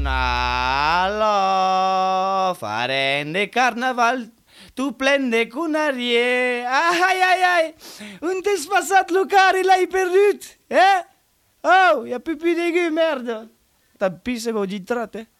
Alo, farem de carnaval, tu plen de cunarie. Ai, on t'has passat lo car i l'hai perdut, eh? Oh, y a plus dégueu, merde. T'as pissé vos ditrat, eh?